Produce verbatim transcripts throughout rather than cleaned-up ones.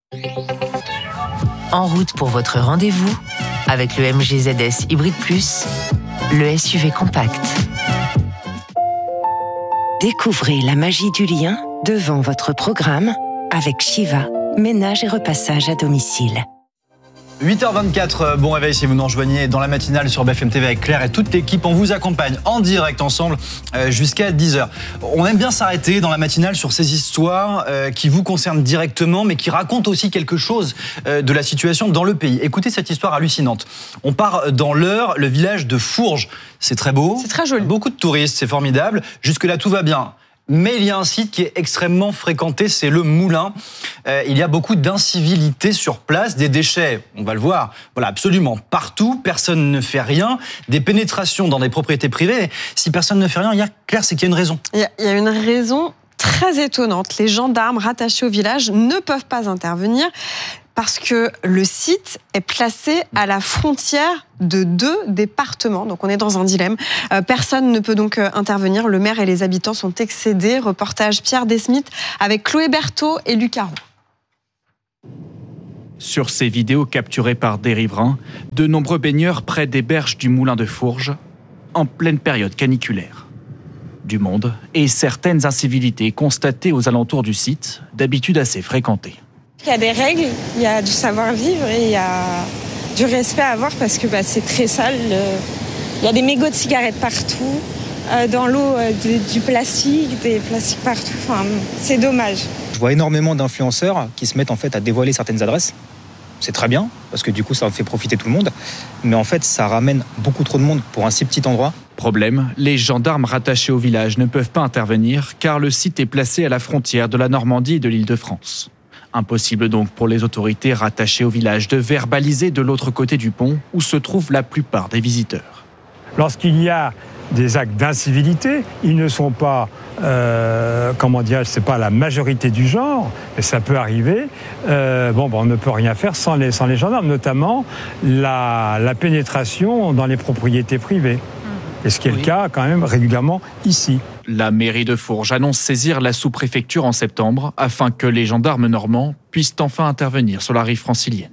En route pour votre rendez-vous avec le M G Z S Hybrid Plus, le S U V compact. Découvrez la magie du lien devant votre programme avec Shiva, ménage et repassage à domicile. huit heures vingt-quatre, bon réveil si vous nous rejoignez dans la matinale sur B F M T V avec Claire et toute l'équipe. On vous accompagne en direct ensemble euh, jusqu'à dix heures. On aime bien s'arrêter dans la matinale sur ces histoires euh, qui vous concernent directement, mais qui racontent aussi quelque chose euh, de la situation dans le pays. Écoutez cette histoire hallucinante. On part dans l'Eure, le village de Fourges. C'est très beau. C'est très joli. Beaucoup de touristes, c'est formidable. Jusque-là, tout va bien. Mais il y a un site qui est extrêmement fréquenté, c'est le Moulin. Euh, il y a beaucoup d'incivilité sur place, des déchets, on va le voir, voilà, absolument partout, personne ne fait rien, des pénétrations dans des propriétés privées. Si personne ne fait rien, il y a, Claire, c'est qu'il y a une raison. Il y a, il y a une raison très étonnante. Les gendarmes rattachés au village ne peuvent pas intervenir parce que le site est placé à la frontière de deux départements. Donc on est dans un dilemme. Euh, personne ne peut donc euh, intervenir. Le maire et les habitants sont excédés. Reportage Pierre Desmith avec Chloé Berthaud et Lucas Roux. Sur ces vidéos capturées par des riverains, de nombreux baigneurs près des berges du Moulin de Fourges, en pleine période caniculaire. Du monde et certaines incivilités constatées aux alentours du site, d'habitude assez fréquentées. Il y a des règles, il y a du savoir-vivre et il y a du respect à avoir parce que bah, c'est très sale. Il y a des mégots de cigarettes partout, euh, dans l'eau euh, de, du plastique, des plastiques partout. Enfin, c'est dommage. Je vois énormément d'influenceurs qui se mettent en fait à dévoiler certaines adresses. C'est très bien parce que du coup ça fait profiter tout le monde. Mais en fait ça ramène beaucoup trop de monde pour un si petit endroit. Problème, les gendarmes rattachés au village ne peuvent pas intervenir car le site est placé à la frontière de la Normandie et de l'Île-de-France. Impossible donc pour les autorités rattachées au village de verbaliser de l'autre côté du pont où se trouvent la plupart des visiteurs. Lorsqu'il y a des actes d'incivilité, ils ne sont pas, euh, comment dire, c'est pas la majorité du genre, mais ça peut arriver. Euh, bon, bon, on ne peut rien faire sans les, sans les gendarmes, notamment la, la pénétration dans les propriétés privées. Et ce qui est oui. le cas quand même régulièrement ici. La mairie de Fourges annonce saisir la sous-préfecture en septembre afin que les gendarmes normands puissent enfin intervenir sur la rive francilienne.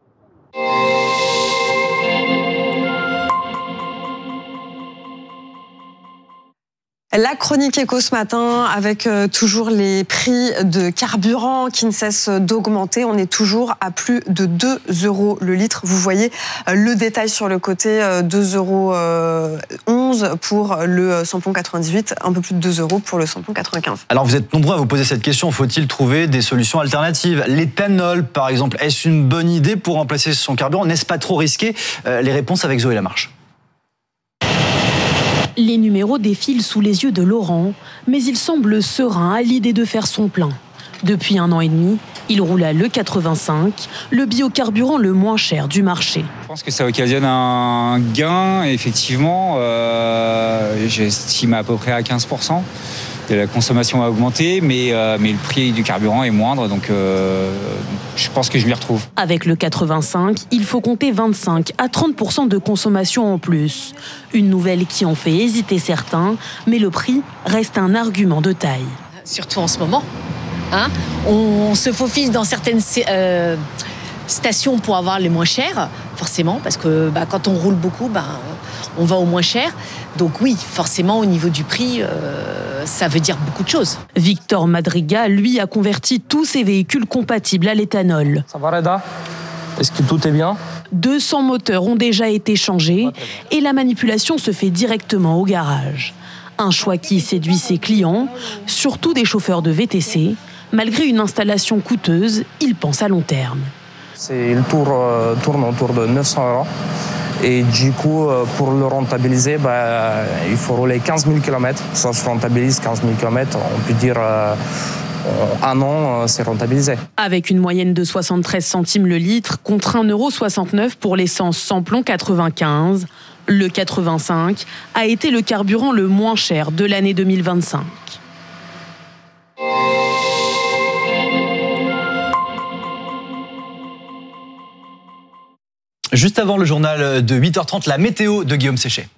La chronique éco ce matin avec euh, toujours les prix de carburant qui ne cessent d'augmenter. On est toujours à plus de deux euros le litre. Vous voyez euh, le détail sur le côté, euh, deux euros onze pour le samplon quatre-vingt-dix-huit, un peu plus de deux euros pour le samplon quatre-vingt-quinze. Alors vous êtes nombreux à vous poser cette question, faut-il trouver des solutions alternatives ? L'éthanol par exemple, est-ce une bonne idée pour remplacer son carburant ? N'est-ce pas trop risqué ? euh, Les réponses avec Zoé Lamarche. Les numéros défilent sous les yeux de Laurent, mais il semble serein à l'idée de faire son plein. Depuis un an et demi, il roule à l'E quatre-vingt-cinq, le biocarburant le moins cher du marché. Je pense que ça occasionne un gain, effectivement, euh, j'estime à peu près à quinze pour cent. La consommation a augmenté, mais, euh, mais le prix du carburant est moindre, donc euh, je pense que je m'y retrouve. Avec le quatre-vingt-cinq, il faut compter vingt-cinq à trente pour cent de consommation en plus. Une nouvelle qui en fait hésiter certains, mais le prix reste un argument de taille. Surtout en ce moment, hein, on se faufile dans certaines euh, stations pour avoir les moins chers, forcément, parce que bah, quand on roule beaucoup, bah, on va au moins cher. Donc oui, forcément, au niveau du prix, euh, ça veut dire beaucoup de choses. Victor Madriga, lui, a converti tous ses véhicules compatibles à l'éthanol. Ça va, Reda ? Est-ce que tout est bien ? deux cents moteurs ont déjà été changés et la manipulation se fait directement au garage. Un choix qui séduit ses clients, surtout des chauffeurs de V T C. Malgré une installation coûteuse, ils pensent à long terme. C'est, le tour euh, tourne autour de neuf cents euros. Et du coup, pour le rentabiliser, bah, il faut rouler quinze mille kilomètres. Ça se rentabilise quinze mille kilomètres. On peut dire euh, un an, c'est rentabilisé. Avec une moyenne de soixante-treize centimes le litre contre un euro soixante-neuf pour l'essence samplon quatre-vingt-quinze, le quatre-vingt-cinq a été le carburant le moins cher de l'année deux mille vingt-cinq. Juste avant le journal de huit heures trente, la météo de Guillaume Séchet.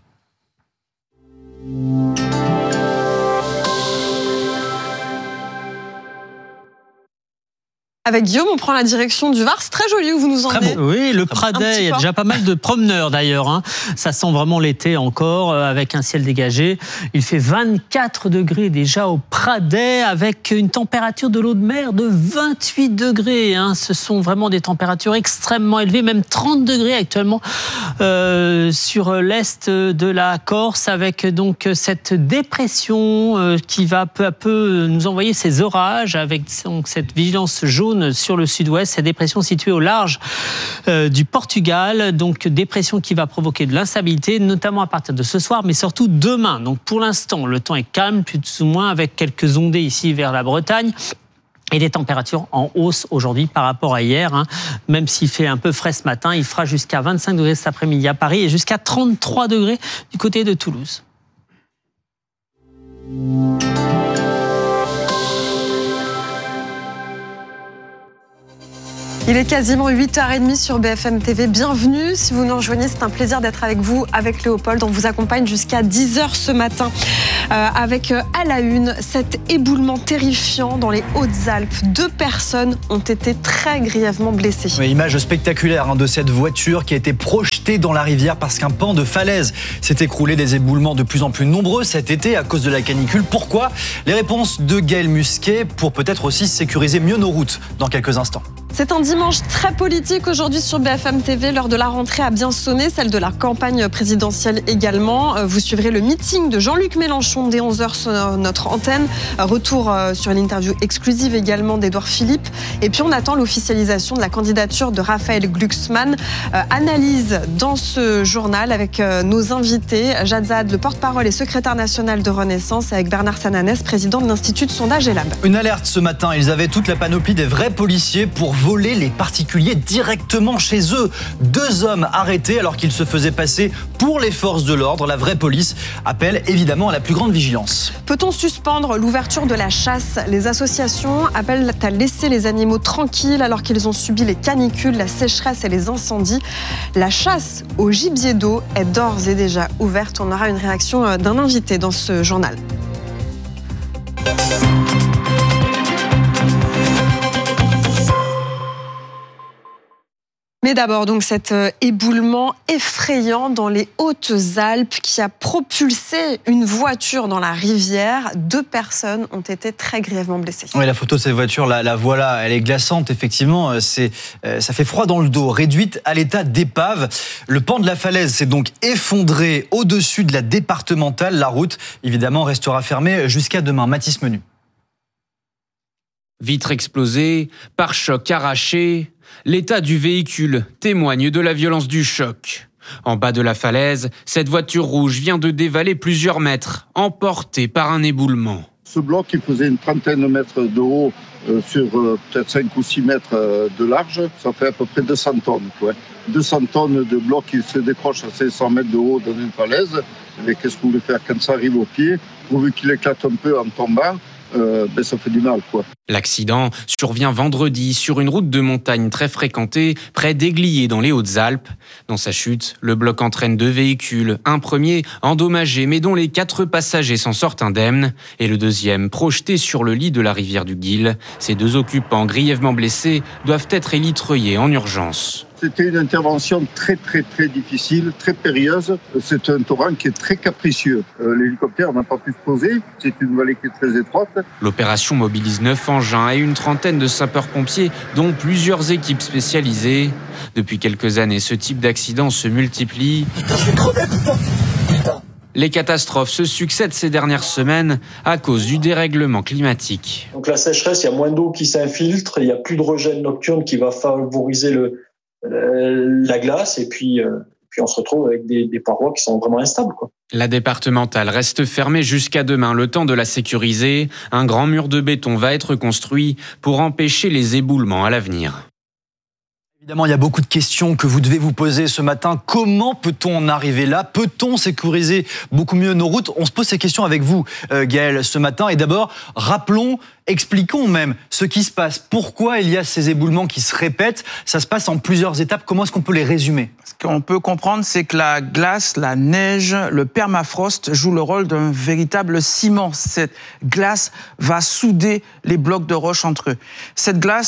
Avec Guillaume, on prend la direction du Var. C'est très joli où vous nous emmenez. Oui, le Pradet, il y a déjà pas mal de promeneurs d'ailleurs. Hein. Ça sent vraiment l'été encore, euh, avec un ciel dégagé. Il fait vingt-quatre degrés déjà au Pradet, avec une température de l'eau de mer de vingt-huit degrés. Hein. Ce sont vraiment des températures extrêmement élevées, même trente degrés actuellement euh, sur l'est de la Corse, avec donc cette dépression euh, qui va peu à peu nous envoyer ces orages, avec donc cette vigilance jaune sur le sud-ouest, cette dépression située au large euh, du Portugal, donc dépression qui va provoquer de l'instabilité, notamment à partir de ce soir, mais surtout demain. Donc pour l'instant, le temps est calme, plus ou moins, avec quelques ondées ici vers la Bretagne. Et des températures en hausse aujourd'hui par rapport à hier. Hein. Même s'il fait un peu frais ce matin, il fera jusqu'à vingt-cinq degrés cet après-midi à Paris et jusqu'à trente-trois degrés du côté de Toulouse. Il est quasiment huit heures trente sur B F M T V. Bienvenue. Si vous nous rejoignez, c'est un plaisir d'être avec vous, avec Léopold. On vous accompagne jusqu'à dix heures ce matin. Euh, avec euh, à la une, cet éboulement terrifiant dans les Hautes-Alpes. Deux personnes ont été très grièvement blessées. Oui, image spectaculaire hein, de cette voiture qui a été projetée dans la rivière parce qu'un pan de falaise s'est écroulé. Des éboulements de plus en plus nombreux cet été à cause de la canicule. Pourquoi ? Les réponses de Gaël Musquet pour peut-être aussi sécuriser mieux nos routes dans quelques instants. C'est un dimanche très politique aujourd'hui sur B F M T V. L'heure de la rentrée a bien sonné, celle de la campagne présidentielle également. Vous suivrez le meeting de Jean-Luc Mélenchon dès onze heures sur notre antenne. Retour sur l'interview exclusive également d'Édouard Philippe. Et puis on attend l'officialisation de la candidature de Raphaël Glucksmann. Euh, analyse dans ce journal avec euh, nos invités. Jad Zad, le porte-parole et secrétaire national de Renaissance, avec Bernard Sananès, président de l'Institut de sondage Elab. Une alerte ce matin, ils avaient toute la panoplie des vrais policiers pour voler les particuliers directement chez eux. Deux hommes arrêtés alors qu'ils se faisaient passer pour les forces de l'ordre. La vraie police appelle évidemment à la plus grande vigilance. Peut-on suspendre l'ouverture de la chasse ? Les associations appellent à laisser les animaux tranquilles alors qu'ils ont subi les canicules, la sécheresse et les incendies. La chasse au gibier d'eau est d'ores et déjà ouverte. On aura une réaction d'un invité dans ce journal. Mais d'abord, donc, cet éboulement effrayant dans les Hautes-Alpes qui a propulsé une voiture dans la rivière. Deux personnes ont été très grièvement blessées. Oui, la photo de cette voiture, la, la voilà, elle est glaçante, effectivement. C'est, euh, ça fait froid dans le dos. Réduite à l'état d'épave, le pan de la falaise s'est donc effondré au-dessus de la départementale. La route, évidemment, restera fermée jusqu'à demain. Mathis Menu. Vitres explosées, pare-chocs arrachés, l'état du véhicule témoigne de la violence du choc. En bas de la falaise, cette voiture rouge vient de dévaler plusieurs mètres, emportée par un éboulement. Ce bloc, il faisait une trentaine de mètres de haut euh, sur euh, peut-être cinq ou six mètres euh, de large. Ça fait à peu près deux cents tonnes. Ouais. deux cents tonnes de bloc qui se décrochent à cinq cents mètres de haut dans une falaise. Et qu'est-ce que vous voulez faire quand ça arrive au pied ? Pourvu qu'il éclate un peu en tombant, Euh, ben ça fait du mal, quoi. L'accident survient vendredi sur une route de montagne très fréquentée près d'Aiglier dans les Hautes-Alpes. Dans sa chute, le bloc entraîne deux véhicules. Un premier endommagé mais dont les quatre passagers s'en sortent indemnes et le deuxième projeté sur le lit de la rivière du Guil. Ces deux occupants grièvement blessés doivent être élitreillés en urgence. C'était une intervention très très très difficile, très périlleuse. C'est un torrent qui est très capricieux. Euh, l'hélicoptère n'a pas pu se poser. C'est une vallée qui est très étroite. L'opération mobilise neuf engins et une trentaine de sapeurs-pompiers, dont plusieurs équipes spécialisées. Depuis quelques années, ce type d'accident se multiplie. Putain, je vais crever, putain, putain. Les catastrophes se succèdent ces dernières semaines à cause du dérèglement climatique. Donc la sécheresse, il y a moins d'eau qui s'infiltre, il n'y a plus de rejet nocturne qui va favoriser le la glace et puis, euh, puis on se retrouve avec des, des parois qui sont vraiment instables, quoi. La départementale reste fermée jusqu'à demain, le temps de la sécuriser. Un grand mur de béton va être construit pour empêcher les éboulements à l'avenir. Évidemment, il y a beaucoup de questions que vous devez vous poser ce matin. Comment peut-on en arriver là ? Peut-on sécuriser beaucoup mieux nos routes ? On se pose ces questions avec vous, euh, Gaël, ce matin. Et d'abord, rappelons, expliquons même ce qui se passe. Pourquoi il y a ces éboulements qui se répètent ? Ça se passe en plusieurs étapes. Comment est-ce qu'on peut les résumer ? Ce qu'on peut comprendre, c'est que la glace, la neige, le permafrost jouent le rôle d'un véritable ciment. Cette glace va souder les blocs de roche entre eux. Cette glace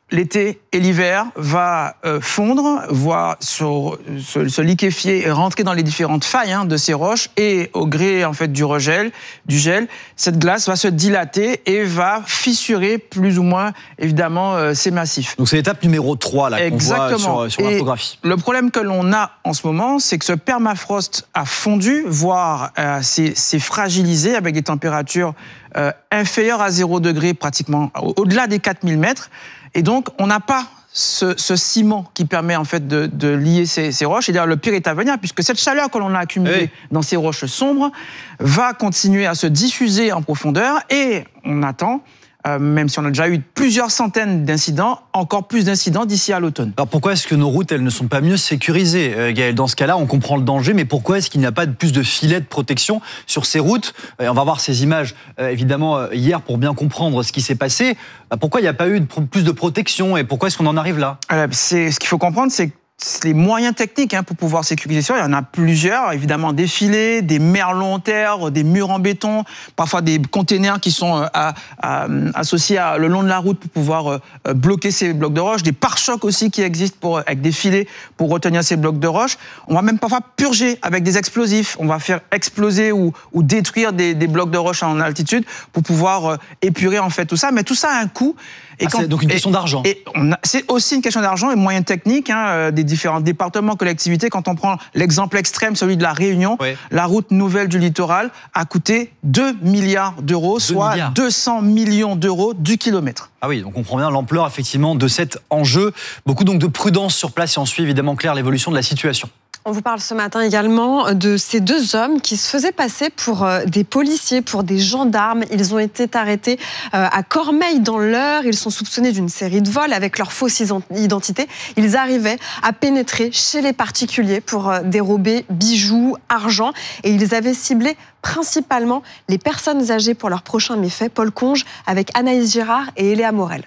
l'été et l'hiver va euh, fondre, voire sur, se, se liquéfier et rentrer dans les différentes failles hein, de ces roches. Et au gré en fait du regel, du gel, cette glace va se dilater et va fissurer plus ou moins évidemment euh, ces massifs. Donc c'est l'étape numéro trois là qu'on voit sur, sur et l'infographie. Le problème que l'on a en ce moment, c'est que ce permafrost a fondu, voire euh, s'est, s'est fragilisé avec des températures euh, inférieures à zéro degré pratiquement au-delà des quatre mille mètres. Et donc, on n'a pas ce, ce ciment qui permet en fait de, de lier ces, ces roches. Et d'ailleurs, le pire est à venir, puisque cette chaleur que l'on a accumulée oui. dans ces roches sombres va continuer à se diffuser en profondeur. Et on attend, euh, même si on a déjà eu plusieurs centaines d'incidents, encore plus d'incidents d'ici à l'automne. Alors pourquoi est-ce que nos routes, elles ne sont pas mieux sécurisées, euh, Gaël ? Dans ce cas-là, on comprend le danger, mais pourquoi est-ce qu'il n'y a pas de plus de filets de protection sur ces routes ? Et on va voir ces images, euh, évidemment, euh, hier, pour bien comprendre ce qui s'est passé. Bah, pourquoi il n'y a pas eu de pro- plus de protection et pourquoi est-ce qu'on en arrive là ? euh, c'est, Ce qu'il faut comprendre, c'est que les moyens techniques hein, pour pouvoir sécuriser ça, il y en a plusieurs, évidemment des filets, des merlons en terre, des murs en béton, parfois des containers qui sont euh, à, à, associés à, le long de la route pour pouvoir euh, bloquer ces blocs de roche, des pare-chocs aussi qui existent pour, avec des filets pour retenir ces blocs de roche. On va même parfois purger avec des explosifs, on va faire exploser ou, ou détruire des, des blocs de roche en altitude pour pouvoir euh, épurer en fait tout ça, mais tout ça a un coût. Et ah, quand, c'est donc une question et, d'argent. Et on a, c'est aussi une question d'argent et moyens techniques hein, des différents départements, collectivités. Quand on prend l'exemple extrême, celui de la Réunion, oui. la route nouvelle du littoral a coûté deux milliards d'euros, soit milliards. deux cents millions d'euros du kilomètre. Ah oui, donc on comprend bien l'ampleur effectivement de cet enjeu. Beaucoup donc de prudence sur place et on suit évidemment Claire l'évolution de la situation. On vous parle ce matin également de ces deux hommes qui se faisaient passer pour des policiers, pour des gendarmes. Ils ont été arrêtés à Cormeilles dans l'Eure. Ils sont soupçonnés d'une série de vols avec leur fausse identité. Ils arrivaient à pénétrer chez les particuliers pour dérober bijoux, argent. Et ils avaient ciblé principalement les personnes âgées pour leurs prochains méfaits. Paul Conge avec Anaïs Girard et Eléa Morel.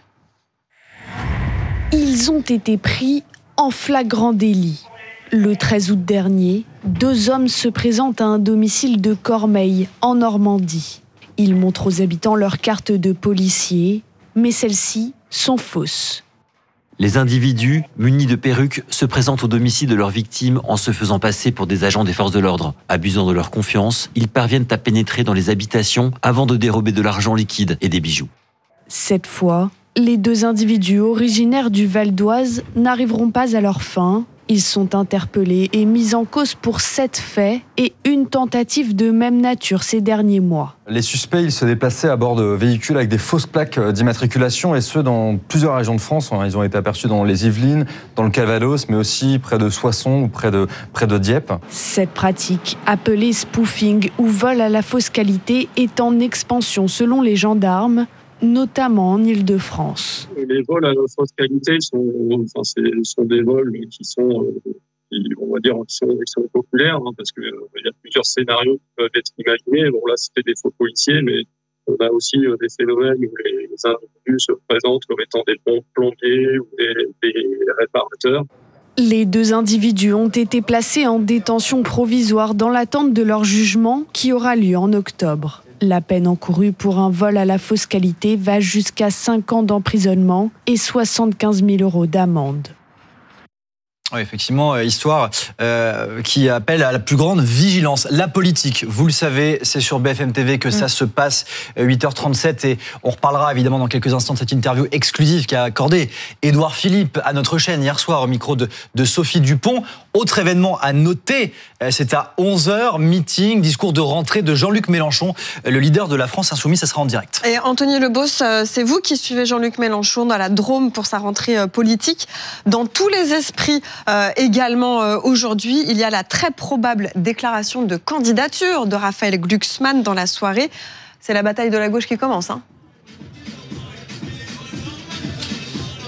Ils ont été pris en flagrant délit. Le treize août dernier, deux hommes se présentent à un domicile de Cormeilles, en Normandie. Ils montrent aux habitants leur carte de policier, mais celles-ci sont fausses. Les individus, munis de perruques, se présentent au domicile de leurs victimes en se faisant passer pour des agents des forces de l'ordre. Abusant de leur confiance, ils parviennent à pénétrer dans les habitations avant de dérober de l'argent liquide et des bijoux. Cette fois, les deux individus originaires du Val d'Oise n'arriveront pas à leur fin. Ils sont interpellés et mis en cause pour sept faits et une tentative de même nature ces derniers mois. Les suspects, ils se déplaçaient à bord de véhicules avec des fausses plaques d'immatriculation et ce, dans plusieurs régions de France. Ils ont été aperçus dans les Yvelines, dans le Calvados, mais aussi près de Soissons ou près de, près de Dieppe. Cette pratique, appelée spoofing ou vol à la fausse qualité, est en expansion selon les gendarmes, notamment en Île-de-France. Les vols à fausse qualité sont, enfin, c'est, sont des vols qui sont, qui, on va dire, qui sont, qui sont populaires, hein, parce qu'il euh, y a plusieurs scénarios qui peuvent être imaginés. Bon, là, c'était des faux policiers, mais on a aussi euh, des phénomènes où les, les individus se présentent comme étant des bons plombiers ou des, des réparateurs. Les deux individus ont été placés en détention provisoire dans l'attente de leur jugement qui aura lieu en octobre. La peine encourue pour un vol à la fausse qualité va jusqu'à cinq ans d'emprisonnement et soixante-quinze mille euros d'amende. Oui, effectivement, histoire euh, qui appelle à la plus grande vigilance. La politique, vous le savez, c'est sur B F M T V que mmh. ça se passe, huit heures trente-sept, et on reparlera évidemment dans quelques instants de cette interview exclusive qu'a accordée Édouard Philippe à notre chaîne hier soir au micro de, de Sophie Dupont. Autre événement à noter, c'est à onze heures, meeting, discours de rentrée de Jean-Luc Mélenchon, le leader de la France Insoumise, ça sera en direct. Et Anthony Lebos, c'est vous qui suivez Jean-Luc Mélenchon dans la Drôme pour sa rentrée politique. Dans tous les esprits, Euh, également euh, aujourd'hui, il y a la très probable déclaration de candidature de Raphaël Glucksmann dans la soirée. C'est la bataille de la gauche qui commence, hein.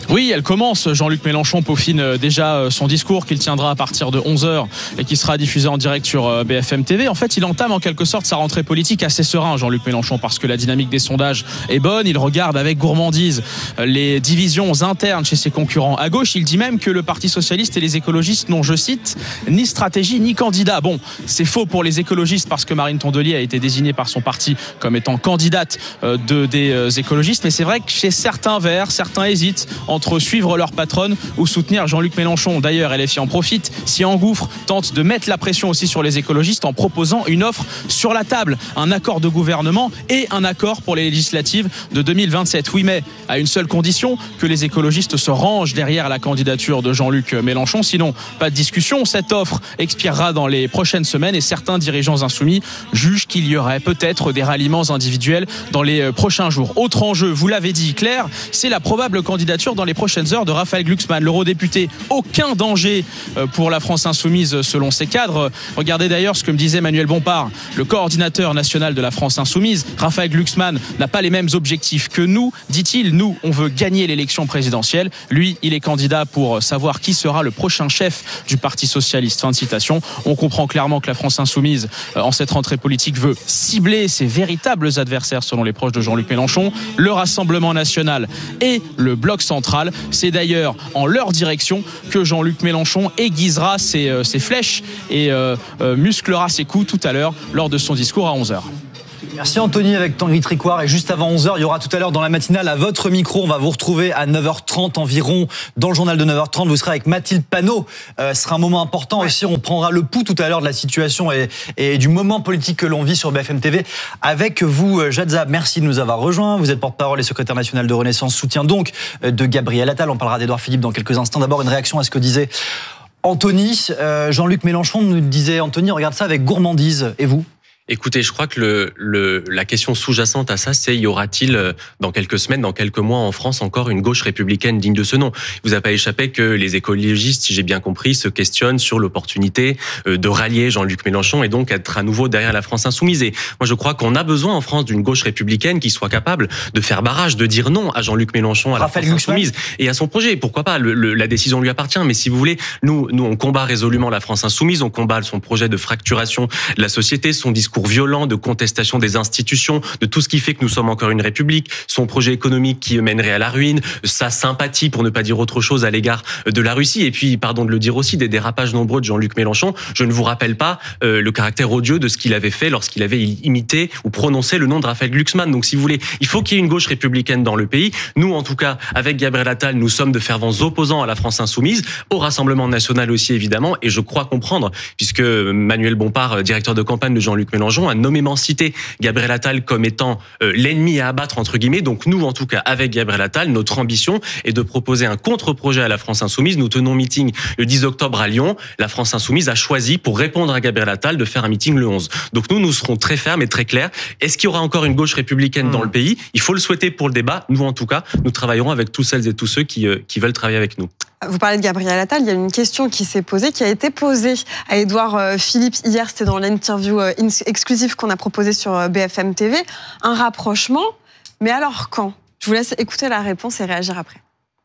Oui, elle commence. Jean-Luc Mélenchon peaufine déjà son discours qu'il tiendra à partir de onze heures et qui sera diffusé en direct sur B F M T V. En fait, il entame en quelque sorte sa rentrée politique assez serein, Jean-Luc Mélenchon, parce que la dynamique des sondages est bonne. Il regarde avec gourmandise les divisions internes chez ses concurrents à gauche. Il dit même que le Parti socialiste et les écologistes n'ont, je cite, ni stratégie ni candidat. Bon, c'est faux pour les écologistes parce que Marine Tondelier a été désignée par son parti comme étant candidate de, des écologistes. Mais c'est vrai que chez certains verts, certains hésitent entre suivre leur patronne ou soutenir Jean-Luc Mélenchon. D'ailleurs, L F I en profite, s'y engouffre, tente de mettre la pression aussi sur les écologistes en proposant une offre sur la table, un accord de gouvernement et un accord pour les législatives de deux mille vingt-sept. Oui, mais à une seule condition, que les écologistes se rangent derrière la candidature de Jean-Luc Mélenchon. Sinon, pas de discussion. Cette offre expirera dans les prochaines semaines et certains dirigeants insoumis jugent qu'il y aurait peut-être des ralliements individuels dans les prochains jours. Autre enjeu, vous l'avez dit, Claire, c'est la probable candidature dans les prochaines heures de Raphaël Glucksmann, l'eurodéputé. Aucun danger pour la France insoumise selon ses cadres. Regardez d'ailleurs ce que me disait Manuel Bompard, le coordinateur national de la France insoumise. Raphaël Glucksmann n'a pas les mêmes objectifs que nous, dit-il. Nous, on veut gagner l'élection présidentielle. Lui, il est candidat pour savoir qui sera le prochain chef du Parti socialiste. Fin de citation. On comprend clairement que la France insoumise, en cette rentrée politique, veut cibler ses véritables adversaires selon les proches de Jean-Luc Mélenchon, le Rassemblement national et le Bloc central. C'est d'ailleurs en leur direction que Jean-Luc Mélenchon aiguisera ses, euh, ses flèches et euh, euh, musclera ses coups tout à l'heure lors de son discours à onze heures. Merci Anthony avec Tanguy Tricouart. Et juste avant onze heures, il y aura tout à l'heure dans la matinale à votre micro. On va vous retrouver à neuf heures trente environ dans le journal de neuf heures trente. Vous serez avec Mathilde Panot. Euh, ce sera un moment important aussi. On prendra le pouls tout à l'heure de la situation et, et du moment politique que l'on vit sur B F M T V. Avec vous, Jad Zab, merci de nous avoir rejoints. Vous êtes porte-parole et secrétaire national de Renaissance, soutien donc de Gabriel Attal. On parlera d'Édouard Philippe dans quelques instants. D'abord, une réaction à ce que disait Anthony. Euh, Jean-Luc Mélenchon nous disait, Anthony, regarde ça avec gourmandise. Et vous ? Écoutez, je crois que le, le, la question sous-jacente à ça, c'est y aura-t-il dans quelques semaines, dans quelques mois en France encore une gauche républicaine digne de ce nom ? Il vous a pas échappé que les écologistes, si j'ai bien compris, se questionnent sur l'opportunité de rallier Jean-Luc Mélenchon et donc être à nouveau derrière la France insoumise. Et moi, je crois qu'on a besoin en France d'une gauche républicaine qui soit capable de faire barrage, de dire non à Jean-Luc Mélenchon, à la France insoumise et à son projet. Pourquoi pas ? le, le, La décision lui appartient. Mais si vous voulez, nous, nous, on combat résolument la France insoumise, on combat son projet de fracturation de la société, son discours violent de contestation des institutions, de tout ce qui fait que nous sommes encore une république, son projet économique qui mènerait à la ruine, sa sympathie, pour ne pas dire autre chose, à l'égard de la Russie, et puis, pardon de le dire aussi, des dérapages nombreux de Jean-Luc Mélenchon. Je ne vous rappelle pas euh, le caractère odieux de ce qu'il avait fait lorsqu'il avait imité ou prononcé le nom de Raphaël Glucksmann. Donc, si vous voulez, il faut qu'il y ait une gauche républicaine dans le pays. Nous, en tout cas, avec Gabriel Attal, nous sommes de fervents opposants à la France insoumise, au Rassemblement national aussi, évidemment, et je crois comprendre, puisque Manuel Bompard, directeur de campagne de Jean-Luc Mélenchon, a nommément cité Gabriel Attal comme étant euh, l'ennemi à abattre, entre guillemets. Donc nous, en tout cas, avec Gabriel Attal, notre ambition est de proposer un contre-projet à la France insoumise. Nous tenons meeting le dix octobre à Lyon. La France insoumise a choisi, pour répondre à Gabriel Attal, de faire un meeting le onze. Donc nous, nous serons très fermes et très clairs. Est-ce qu'il y aura encore une gauche républicaine mmh. dans le pays ? Il faut le souhaiter pour le débat. Nous, en tout cas, nous travaillerons avec tous celles et tous ceux qui, euh, qui veulent travailler avec nous. Vous parlez de Gabriel Attal, il y a une question qui s'est posée, qui a été posée à Édouard Philippe hier, c'était dans l'interview exclusive qu'on a proposée sur B F M T V. Un rapprochement, mais alors quand ? Je vous laisse écouter la réponse et réagir après.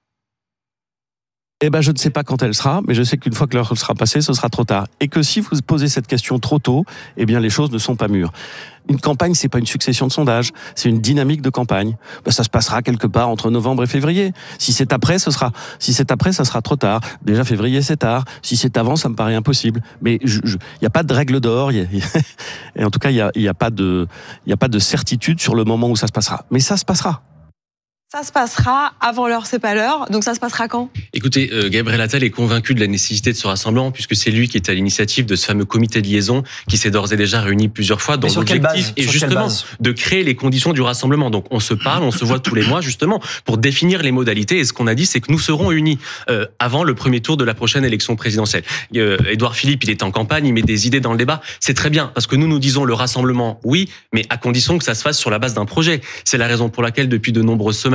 Eh ben, je ne sais pas quand elle sera, mais je sais qu'une fois que l'heure sera passée, ce sera trop tard. Et que si vous posez cette question trop tôt, eh bien, les choses ne sont pas mûres. Une campagne, c'est pas une succession de sondages, c'est une dynamique de campagne. Ben, ça se passera quelque part entre novembre et février. Si c'est après, ce sera, si c'est après, ça sera trop tard. Déjà, février, c'est tard. Si c'est avant, ça me paraît impossible. Mais il n'y a pas de règle d'or. Y a, y a, et en tout cas, il n'y a, y a pas de, il y a pas de certitude sur le moment où ça se passera. Mais ça se passera. Ça se passera avant l'heure, c'est pas l'heure. Donc ça se passera quand ? Écoutez, euh, Gabriel Attal est convaincu de la nécessité de ce rassemblement puisque c'est lui qui est à l'initiative de ce fameux comité de liaison qui s'est d'ores et déjà réuni plusieurs fois dans l'objectif et justement de créer les conditions du rassemblement. Donc on se parle, on se voit tous les mois justement pour définir les modalités. Et ce qu'on a dit, c'est que nous serons unis euh, avant le premier tour de la prochaine élection présidentielle. Euh, Édouard Philippe, il est en campagne, il met des idées dans le débat. C'est très bien parce que nous nous disons le rassemblement, oui, mais à condition que ça se fasse sur la base d'un projet. C'est la raison pour laquelle depuis de nombreuses semaines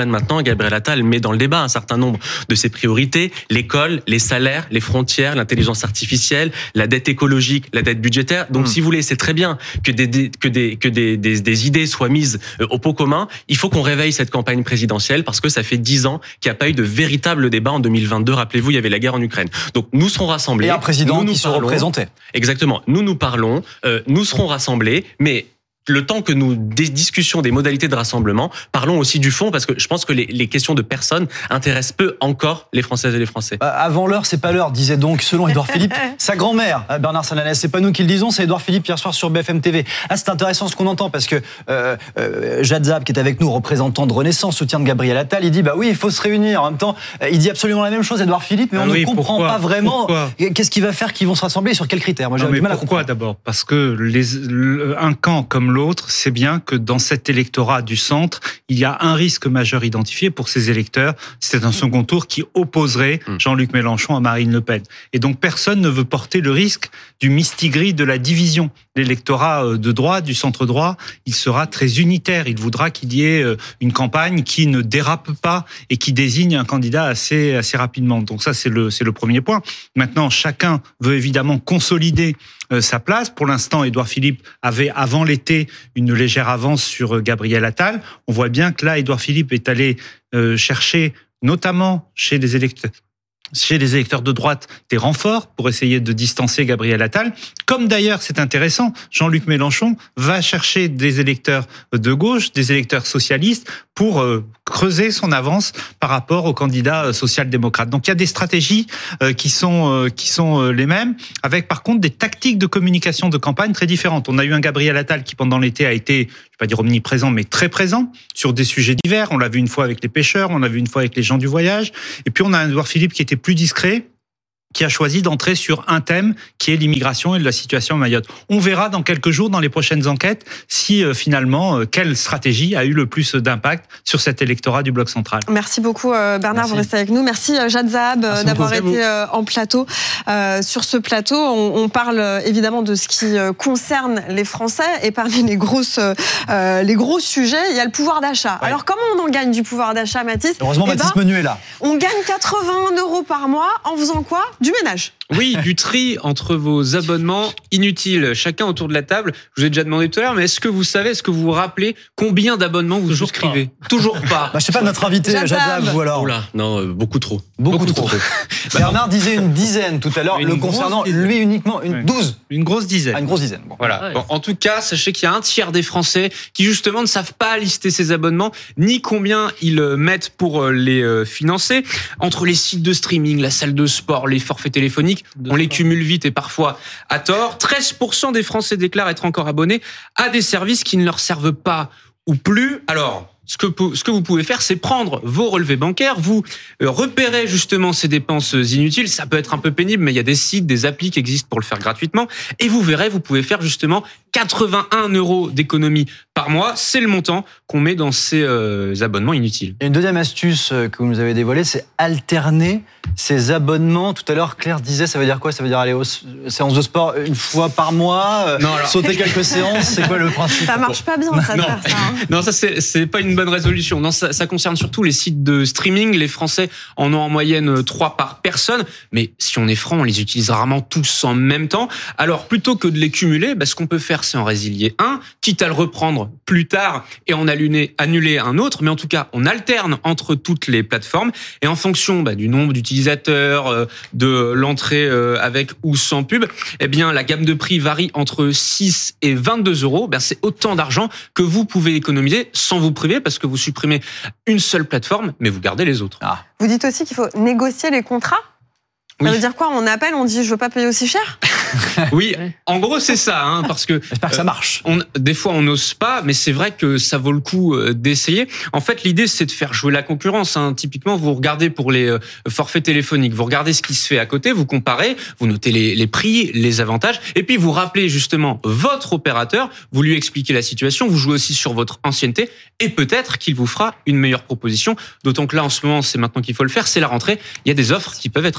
Jordan maintenant, Gabriel Attal met dans le débat un certain nombre de ses priorités, l'école, les salaires, les frontières, l'intelligence artificielle, la dette écologique, la dette budgétaire. Donc, mmh. si vous voulez, c'est très bien que des, des que des que des, des des idées soient mises au pot commun. Il faut qu'on réveille cette campagne présidentielle parce que ça fait dix ans qu'il n'y a pas eu de véritable débat en deux mille vingt-deux. Rappelez-vous, il y avait la guerre en Ukraine. Donc, nous serons rassemblés. Et un président nous, nous qui se parlons, représentait. Exactement. Nous nous parlons. Euh, nous serons rassemblés, mais le temps que nous des discussions des modalités de rassemblement, parlons aussi du fond parce que je pense que les, les questions de personnes intéressent peu encore les Françaises et les Français. Bah, avant l'heure, c'est pas l'heure, disait donc selon Édouard Philippe sa grand-mère Bernard Sananès. C'est pas nous qui le disons, c'est Édouard Philippe hier soir sur B F M T V. Ah, c'est intéressant ce qu'on entend parce que euh, euh, Jad Zab, qui est avec nous, représentant de Renaissance, soutien de Gabriel Attal, il dit bah oui, il faut se réunir. En même temps, il dit absolument la même chose, Édouard Philippe, mais ah on oui, ne comprend pourquoi, pas vraiment pourquoi qu'est-ce qui va faire, qu'ils vont se rassembler et sur quels critères. Moi, j'ai du mal à comprendre. Pourquoi d'abord ? Parce que les, un camp comme l'autre, c'est bien que dans cet électorat du centre, il y a un risque majeur identifié pour ces électeurs. C'est un second tour qui opposerait Jean-Luc Mélenchon à Marine Le Pen. Et donc, personne ne veut porter le risque du mistigris de la division. L'électorat de droite, du centre droit, il sera très unitaire. Il voudra qu'il y ait une campagne qui ne dérape pas et qui désigne un candidat assez, assez rapidement. Donc ça, c'est le, c'est le premier point. Maintenant, chacun veut évidemment consolider sa place. Pour l'instant, Édouard Philippe avait, avant l'été, une légère avance sur Gabriel Attal. On voit bien que là, Édouard Philippe est allé euh, chercher, notamment chez les électeurs, chez les électeurs de droite, des renforts pour essayer de distancer Gabriel Attal. Comme d'ailleurs, c'est intéressant, Jean-Luc Mélenchon va chercher des électeurs de gauche, des électeurs socialistes, pour euh, creuser son avance par rapport aux candidats social-démocrates. Donc il y a des stratégies euh, qui sont euh, qui sont euh, les mêmes, avec par contre des tactiques de communication de campagne très différentes. On a eu un Gabriel Attal qui pendant l'été a été, je vais pas dire omniprésent, mais très présent sur des sujets divers. On l'a vu une fois avec les pêcheurs, on l'a vu une fois avec les gens du voyage, et puis on a un Édouard Philippe qui était plus discret, qui a choisi d'entrer sur un thème qui est l'immigration et la situation à Mayotte. On verra dans quelques jours, dans les prochaines enquêtes, si euh, finalement, euh, quelle stratégie a eu le plus d'impact sur cet électorat du Bloc central. Merci beaucoup euh, Bernard, Merci. Vous restez avec nous. Merci euh, Jad Zab euh, d'avoir été euh, en plateau. Euh, sur ce plateau, on, on parle euh, évidemment de ce qui euh, concerne les Français, et parmi les, grosses, euh, les gros sujets, il y a le pouvoir d'achat. Ouais. Alors comment on en gagne du pouvoir d'achat, Mathis ? Heureusement, eh Mathis ben, Menu est là. On gagne quatre-vingts euros par mois en faisant quoi ? Du ménage. Oui, du tri entre vos abonnements inutiles. Chacun autour de la table. Je vous ai déjà demandé tout à l'heure, mais est-ce que vous savez, est-ce que vous vous rappelez combien d'abonnements vous Toujours souscrivez pas. Toujours pas. Bah, je sais pas, notre invité, Jad Zab, vous alors. Oula, non, euh, beaucoup trop. Beaucoup, beaucoup trop. trop. Bernard disait une dizaine tout à l'heure, le concernant dizaine. lui uniquement, une douze. Une grosse dizaine. Ah, une grosse dizaine. Bon. Voilà. Ouais. Bon, en tout cas, sachez qu'il y a un tiers des Français qui justement ne savent pas lister ces abonnements, ni combien ils mettent pour les financer. Entre les sites de streaming, la salle de sport, les forfaits téléphoniques, on les cumule vite et parfois à tort. treize pour cent des Français déclarent être encore abonnés à des services qui ne leur servent pas ou plus. Alors, ce que, ce que vous pouvez faire, c'est prendre vos relevés bancaires, vous repérez justement ces dépenses inutiles. Ça peut être un peu pénible, mais il y a des sites, des applis qui existent pour le faire gratuitement. Et vous verrez, vous pouvez faire justement quatre-vingt-un euros d'économie par mois. C'est le montant qu'on met dans ces euh, abonnements inutiles. Et une deuxième astuce que vous nous avez dévoilée, c'est alterner ces abonnements. Tout à l'heure, Claire disait, ça veut dire quoi ? Ça veut dire aller aux séances de sport une fois par mois, euh, non, alors... sauter quelques séances. C'est quoi le principe ? Ça marche pas bien, ça, de faire ça. Hein. Non, ça, c'est, c'est pas une bonne résolution. Non, ça, ça concerne surtout les sites de streaming. Les Français en ont en moyenne trois par personne. Mais si on est franc, on les utilise rarement tous en même temps. Alors, plutôt que de les cumuler, bah, ce qu'on peut faire, c'est en résilier un, quitte à le reprendre plus tard et en annuler, annuler un autre. Mais en tout cas, on alterne entre toutes les plateformes. Et en fonction bah, du nombre d'utilisateurs, euh, de l'entrée euh, avec ou sans pub, eh bien, la gamme de prix varie entre six et vingt-deux euros. Ben, c'est autant d'argent que vous pouvez économiser sans vous priver, parce que vous supprimez une seule plateforme, mais vous gardez les autres. Ah. Vous dites aussi qu'il faut négocier les contrats ? Ça oui. veut dire quoi ? On appelle, on dit je veux pas payer aussi cher ? Oui, en gros c'est ça, hein, parce que j'espère que ça marche. Euh, on, des fois on n'ose pas, mais c'est vrai que ça vaut le coup euh, d'essayer. En fait, l'idée c'est de faire jouer la concurrence. Hein. Typiquement, vous regardez pour les euh, forfaits téléphoniques, vous regardez ce qui se fait à côté, vous comparez, vous notez les, les prix, les avantages, et puis vous rappelez justement votre opérateur, vous lui expliquez la situation, vous jouez aussi sur votre ancienneté, et peut-être qu'il vous fera une meilleure proposition. D'autant que là, en ce moment, c'est maintenant qu'il faut le faire, c'est la rentrée. Il y a des offres qui peuvent être intéressantes.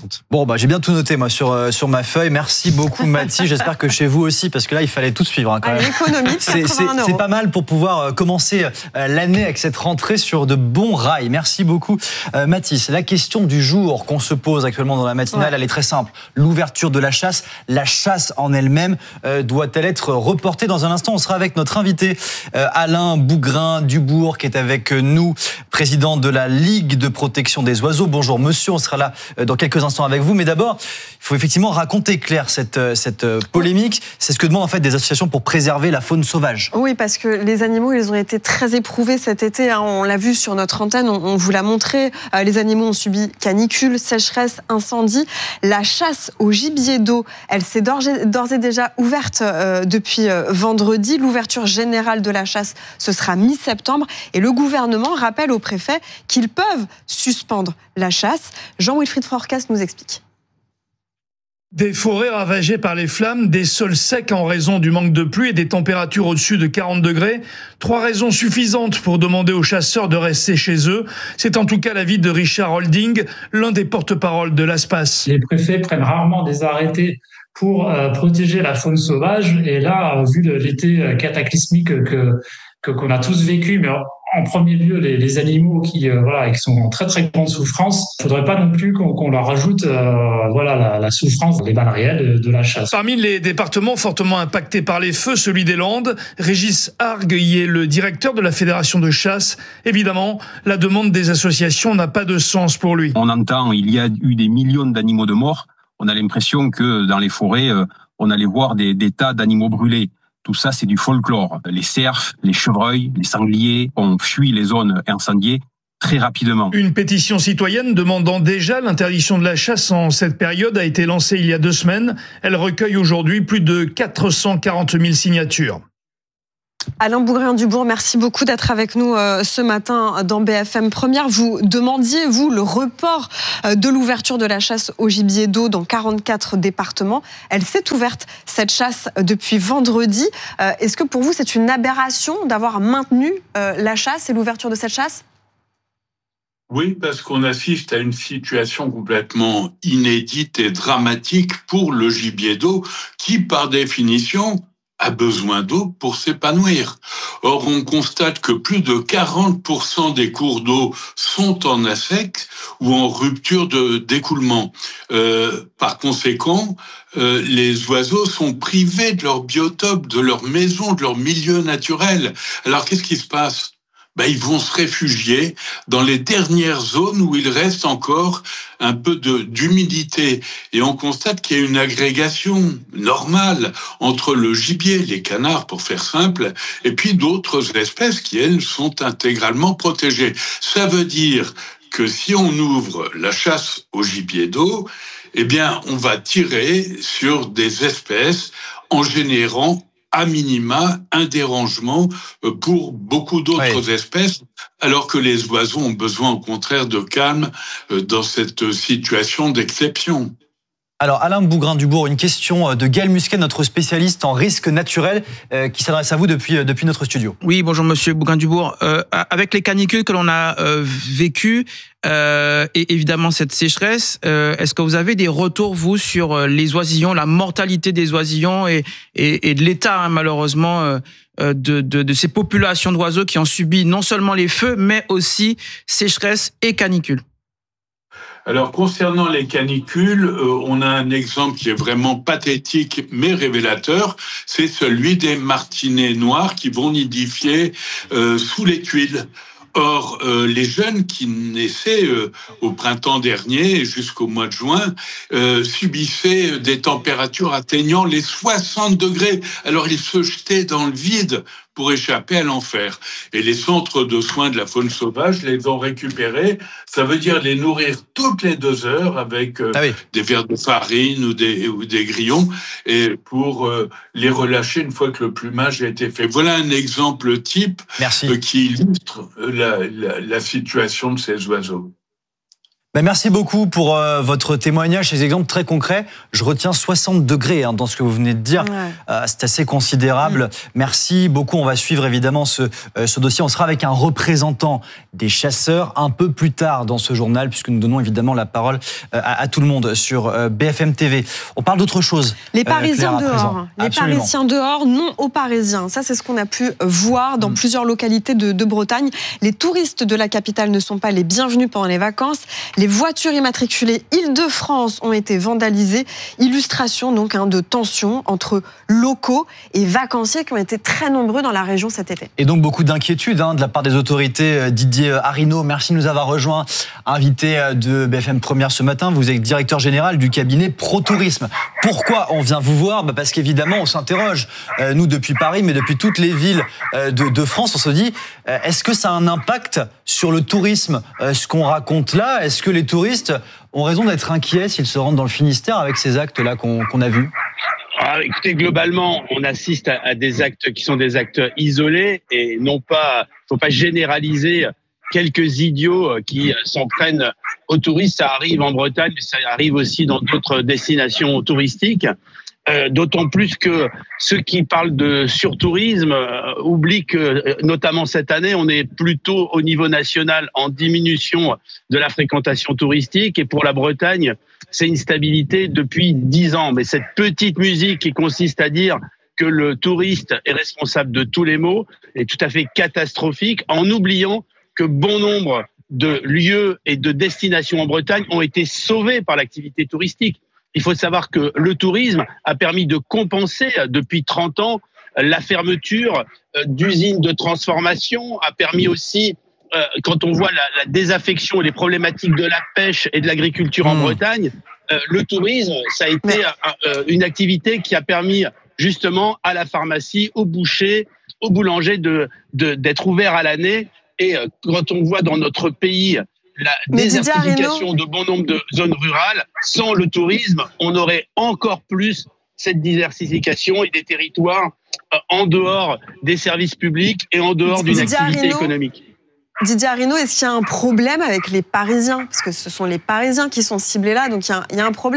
intéressante. Bon, bah, j'ai bien tout noté, moi, sur, euh, sur ma feuille. Merci beaucoup, Mathis. J'espère que chez vous aussi, parce que là, il fallait tout suivre. Hein, quand Allez, même. économie de C'est, c'est, quatre-vingts euros. c'est pas mal pour pouvoir euh, commencer euh, l'année avec cette rentrée sur de bons rails. Merci beaucoup, euh, Mathis. La question du jour qu'on se pose actuellement dans la matinale, ouais. elle est très simple. L'ouverture de la chasse, la chasse en elle-même, euh, doit-elle être reportée? Dans un instant, on sera avec notre invité, euh, Alain Bougrain-Dubourg, qui est avec nous, président de la Ligue de protection des oiseaux. Bonjour, monsieur. On sera là dans quelques instants avec vous. Mais d'abord, il faut effectivement raconter, Claire, cette, cette polémique. C'est ce que demandent en fait des associations pour préserver la faune sauvage. Oui, parce que les animaux, ils ont été très éprouvés cet été. Hein. On l'a vu sur notre antenne, on, on vous l'a montré. Euh, les animaux ont subi canicule, sécheresse, incendie. La chasse au gibier d'eau, elle s'est d'ores et déjà ouverte euh, depuis euh, vendredi. L'ouverture générale de la chasse, ce sera mi-septembre. Et le gouvernement rappelle aux préfets qu'ils peuvent suspendre la chasse. Jean-Wilfried Forecast nous explique. Des forêts ravagées par les flammes, des sols secs en raison du manque de pluie et des températures au-dessus de quarante degrés. Trois raisons suffisantes pour demander aux chasseurs de rester chez eux. C'est en tout cas l'avis de Richard Holding, l'un des porte-parole de l'ASPAS. Les préfets prennent rarement des arrêtés pour euh, protéger la faune sauvage. Et là, vu l'été cataclysmique que, que, qu'on a tous vécu, mais en premier lieu, les, les animaux qui, euh, voilà, qui sont en très très grande souffrance. Il ne faudrait pas non plus qu'on, qu'on leur rajoute euh, voilà, la, la souffrance, les balles réelles de, de la chasse. Parmi les départements fortement impactés par les feux, celui des Landes, Régis Argue y est le directeur de la Fédération de chasse. Évidemment, la demande des associations n'a pas de sens pour lui. On entend, il y a eu des millions d'animaux de morts. On a l'impression que dans les forêts, euh, on allait voir des, des tas d'animaux brûlés. Tout ça, c'est du folklore. Les cerfs, les chevreuils, les sangliers ont fui les zones incendiées très rapidement. Une pétition citoyenne demandant déjà l'interdiction de la chasse en cette période a été lancée il y a deux semaines. Elle recueille aujourd'hui plus de quatre cent quarante mille signatures. Alain Bougrain-Dubourg, merci beaucoup d'être avec nous ce matin dans B F M Première. Vous demandiez, vous, le report de l'ouverture de la chasse au gibier d'eau dans quarante-quatre départements. Elle s'est ouverte, cette chasse, depuis vendredi. Est-ce que pour vous, c'est une aberration d'avoir maintenu la chasse et l'ouverture de cette chasse ? Oui, parce qu'on assiste à une situation complètement inédite et dramatique pour le gibier d'eau qui, par définition, a besoin d'eau pour s'épanouir. Or, on constate que plus de quarante pour cent des cours d'eau sont en assec ou en rupture de d'écoulement. Euh, par conséquent, euh, les oiseaux sont privés de leur biotope, de leur maison, de leur milieu naturel. Alors, qu'est-ce qui se passe ? Ben, ils vont se réfugier dans les dernières zones où il reste encore un peu de, d'humidité. Et on constate qu'il y a une agrégation normale entre le gibier, les canards pour faire simple, et puis d'autres espèces qui, elles, sont intégralement protégées. Ça veut dire que si on ouvre la chasse au gibier d'eau, eh bien, on va tirer sur des espèces en générant à minima, un dérangement pour beaucoup d'autres oui. espèces, alors que les oiseaux ont besoin au contraire de calme dans cette situation d'exception. Alors Alain Bougrain-Dubourg, une question de Gaël Musquet, notre spécialiste en risque naturel, euh, qui s'adresse à vous depuis, depuis notre studio. Oui, bonjour monsieur Bougrain-Dubourg. Euh, avec les canicules que l'on a euh, vécues, euh, et évidemment cette sécheresse, euh, est-ce que vous avez des retours, vous, sur les oisillons, la mortalité des oisillons et, et, et de l'état, hein, malheureusement, euh, de, de, de ces populations d'oiseaux qui ont subi non seulement les feux, mais aussi sécheresse et canicules? Alors, concernant les canicules, euh, on a un exemple qui est vraiment pathétique mais révélateur, c'est celui des martinets noirs qui vont nidifier euh, sous les tuiles. Or, euh, les jeunes qui naissaient euh, au printemps dernier jusqu'au mois de juin euh, subissaient des températures atteignant les soixante degrés. Alors, ils se jetaient dans le vide pour échapper à l'enfer. Et les centres de soins de la faune sauvage les ont récupérés. Ça veut dire les nourrir toutes les deux heures avec euh, ah oui. des verres de farine ou des, ou des grillons et pour euh, les relâcher une fois que le plumage a été fait. Voilà un exemple type euh, qui illustre la, la, la situation de ces oiseaux. Ben merci beaucoup pour euh, votre témoignage, ces exemples très concrets. Je retiens soixante degrés hein, dans ce que vous venez de dire. Ouais. Euh, c'est assez considérable. Mmh. Merci beaucoup. On va suivre évidemment ce, euh, ce dossier. On sera avec un représentant des chasseurs un peu plus tard dans ce journal, puisque nous donnons évidemment la parole euh, à, à tout le monde sur euh, B F M T V. On parle d'autre chose. Les Parisiens euh, dehors. Les Absolument. Parisiens dehors, non aux Parisiens. Ça, c'est ce qu'on a pu voir dans mmh. plusieurs localités de, de Bretagne. Les touristes de la capitale ne sont pas les bienvenus pendant les vacances. Les voitures immatriculées Île-de-France ont été vandalisées. Illustration donc hein, de tensions entre locaux et vacanciers qui ont été très nombreux dans la région cet été. Et donc beaucoup d'inquiétudes hein, de la part des autorités. Didier Arinaud, merci de nous avoir rejoints, invité de B F M Première ce matin. Vous êtes directeur général du cabinet ProTourisme. Pourquoi on vient vous voir ? Bah parce qu'évidemment, on s'interroge. Euh, nous, depuis Paris, mais depuis toutes les villes euh, de, de France, on se dit, euh, est-ce que ça a un impact sur le tourisme, euh, ce qu'on raconte là ? Est-ce que les touristes ont raison d'être inquiets s'ils se rendent dans le Finistère avec ces actes-là qu'on, qu'on a vus ? Ah, écoutez, globalement, on assiste à, à des actes qui sont des actes isolés et non pas, faut pas généraliser quelques idiots qui s'en prennent aux touristes. Ça arrive en Bretagne, mais ça arrive aussi dans d'autres destinations touristiques. Euh, d'autant plus que ceux qui parlent de surtourisme euh, oublient que, euh, notamment cette année, on est plutôt au niveau national en diminution de la fréquentation touristique. Et pour la Bretagne, c'est une stabilité depuis dix ans. Mais cette petite musique qui consiste à dire que le touriste est responsable de tous les maux est tout à fait catastrophique, en oubliant que bon nombre de lieux et de destinations en Bretagne ont été sauvés par l'activité touristique. Il faut savoir que le tourisme a permis de compenser depuis trente ans la fermeture d'usines de transformation, a permis aussi, euh, quand on voit la, la désaffection et les problématiques de la pêche et de l'agriculture mmh. en Bretagne, euh, le tourisme, ça a été euh, une activité qui a permis justement à la pharmacie, aux bouchers, aux boulangers de, de, d'être ouverts à l'année. Et euh, quand on voit dans notre pays la Mais désertification de bon nombre de zones rurales, sans le tourisme, on aurait encore plus cette diversification et des territoires euh, en dehors des services publics et en dehors d'une Didier activité Arinaud, économique. Didier Arinaud, est-ce qu'il y a un problème avec les Parisiens ? Parce que ce sont les Parisiens qui sont ciblés là, donc il y a un, il y a un problème ?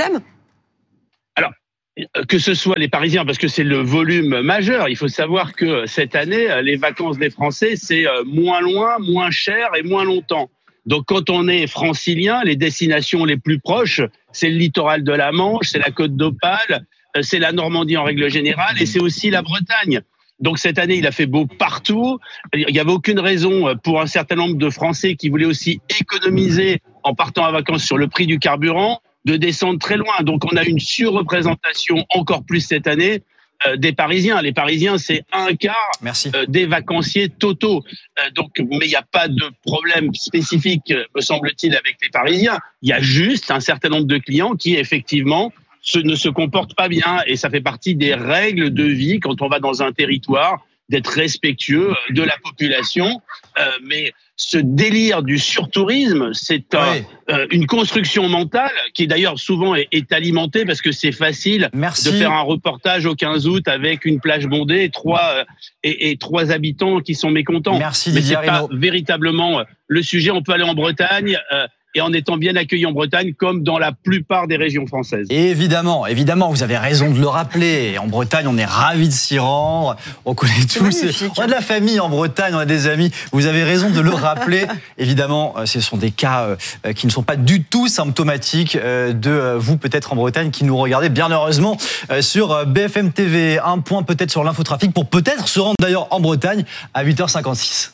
Alors, que ce soit les Parisiens, parce que c'est le volume majeur, il faut savoir que cette année, les vacances des Français, c'est moins loin, moins cher et moins longtemps. Donc, quand on est francilien, les destinations les plus proches, c'est le littoral de la Manche, c'est la Côte d'Opale, c'est la Normandie en règle générale, et c'est aussi la Bretagne. Donc, cette année, il a fait beau partout. Il n'y avait aucune raison pour un certain nombre de Français qui voulaient aussi économiser en partant en vacances sur le prix du carburant de descendre très loin. Donc, on a une surreprésentation encore plus cette année Euh, des Parisiens. Les Parisiens, c'est un quart euh, des vacanciers totaux. Euh, donc, mais il n'y a pas de problème spécifique, me semble-t-il, avec les Parisiens. Il y a juste un certain nombre de clients qui, effectivement, se, ne se comportent pas bien. Et ça fait partie des règles de vie quand on va dans un territoire, d'être respectueux de la population. Euh, mais ce délire du surtourisme, c'est un, oui. euh, une construction mentale qui d'ailleurs souvent est, est alimentée parce que c'est facile Merci. de faire un reportage au quinze août avec une plage bondée et trois, euh, et, et trois habitants qui sont mécontents. Merci, mais Didier c'est Arinaud. pas véritablement le sujet. On peut aller en Bretagne euh, et en étant bien accueilli en Bretagne, comme dans la plupart des régions françaises. Et évidemment, évidemment, vous avez raison de le rappeler. En Bretagne, on est ravis de s'y rendre. On connaît tous. On a de la famille en Bretagne, on a des amis. Vous avez raison de le rappeler. Évidemment, ce sont des cas qui ne sont pas du tout symptomatiques de vous, peut-être en Bretagne, qui nous regardez bien heureusement sur B F M T V. Un point peut-être sur l'infotrafic pour peut-être se rendre d'ailleurs en Bretagne à huit heures cinquante-six.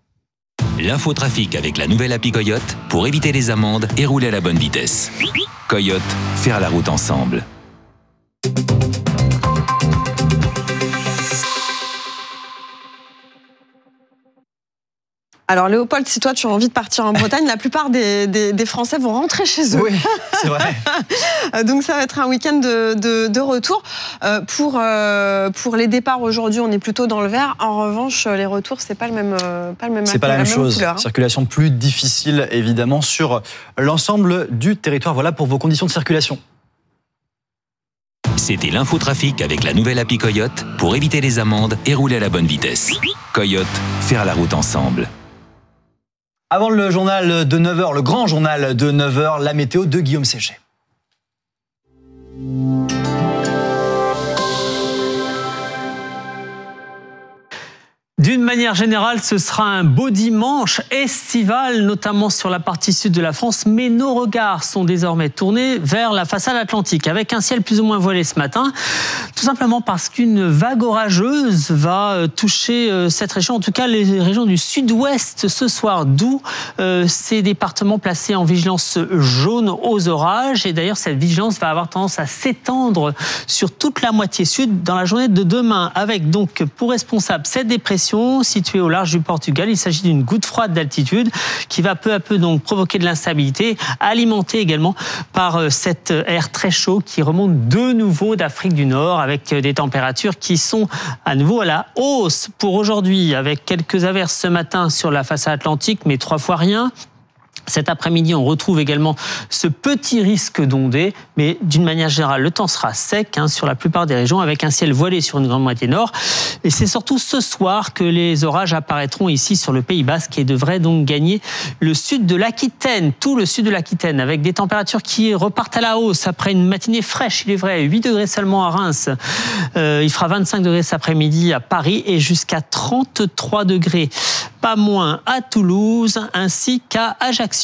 L'infotrafic avec la nouvelle appli Coyote pour éviter les amendes et rouler à la bonne vitesse. Coyote, faire la route ensemble. Alors Léopold, si toi tu as envie de partir en Bretagne, la plupart des, des, des Français vont rentrer chez eux. Oui, c'est vrai. Donc ça va être un week-end de, de, de retour. Euh, pour, euh, pour les départs aujourd'hui, on est plutôt dans le vert. En revanche, les retours, c'est pas le même, euh, pas le même. C'est pas la, la même, même chose. Couleur, hein. Circulation plus difficile, évidemment, sur l'ensemble du territoire. Voilà pour vos conditions de circulation. C'était l'infotrafic avec la nouvelle appli Coyote pour éviter les amendes et rouler à la bonne vitesse. Coyote, faire la route ensemble. Avant le journal de neuf heures, le grand journal de neuf heures, la météo de Guillaume Séché. D'une manière générale, ce sera un beau dimanche estival, notamment sur la partie sud de la France, mais nos regards sont désormais tournés vers la façade atlantique, avec un ciel plus ou moins voilé ce matin, tout simplement parce qu'une vague orageuse va toucher cette région, en tout cas les régions du sud-ouest ce soir, d'où euh, ces départements placés en vigilance jaune aux orages. Et d'ailleurs, cette vigilance va avoir tendance à s'étendre sur toute la moitié sud dans la journée de demain, avec donc pour responsable cette dépression située au large du Portugal. Il s'agit d'une goutte froide d'altitude qui va peu à peu donc provoquer de l'instabilité, alimentée également par cet air très chaud qui remonte de nouveau d'Afrique du Nord, avec des températures qui sont à nouveau à la hausse pour aujourd'hui, avec quelques averses ce matin sur la façade atlantique, mais trois fois rien. Cet après-midi, on retrouve également ce petit risque d'ondée, mais d'une manière générale, le temps sera sec hein, sur la plupart des régions, avec un ciel voilé sur une grande moitié nord. Et c'est surtout ce soir que les orages apparaîtront ici sur le Pays Basque et devraient donc gagner le sud de l'Aquitaine, tout le sud de l'Aquitaine, avec des températures qui repartent à la hausse après une matinée fraîche, il est vrai, huit degrés seulement à Reims. Euh, il fera vingt-cinq degrés cet après-midi à Paris et jusqu'à trente-trois degrés, pas moins à Toulouse ainsi qu'à Ajaccio.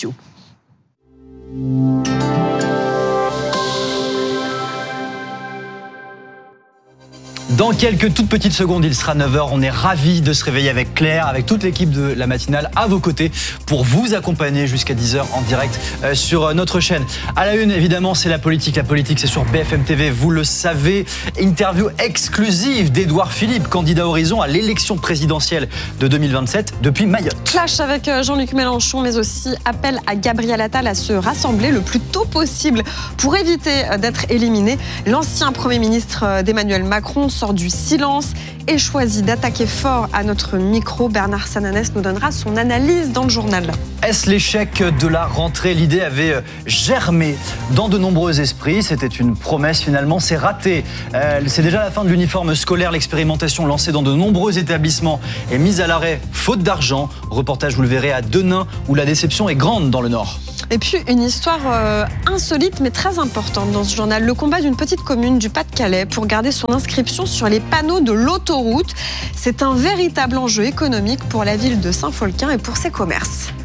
Dans quelques toutes petites secondes, il sera neuf heures. On est ravis de se réveiller avec Claire, avec toute l'équipe de la matinale à vos côtés pour vous accompagner jusqu'à dix heures en direct sur notre chaîne. À la une, évidemment, c'est la politique. La politique, c'est sur B F M T V, vous le savez. Interview exclusive d'Édouard Philippe, candidat Horizon à l'élection présidentielle de deux mille vingt-sept depuis Mayotte. Clash avec Jean-Luc Mélenchon, mais aussi appel à Gabriel Attal à se rassembler le plus tôt possible pour éviter d'être éliminé. L'ancien Premier ministre d'Emmanuel Macron sort du silence et choisit d'attaquer fort à notre micro. Bernard Sananès nous donnera son analyse dans le journal. Est-ce l'échec de la rentrée? L'idée avait germé dans de nombreux esprits. C'était une promesse, finalement, c'est raté. Euh, c'est déjà la fin de l'uniforme scolaire. L'expérimentation lancée dans de nombreux établissements est mise à l'arrêt faute d'argent. Reportage, vous le verrez, à Denain, où la déception est grande dans le Nord. Et puis une histoire euh, insolite mais très importante dans ce journal. Le combat d'une petite commune du Pas-de-Calais pour garder son inscription sur les panneaux de l'autoroute. C'est un véritable enjeu économique pour la ville de Saint-Folquin et pour ses commerces.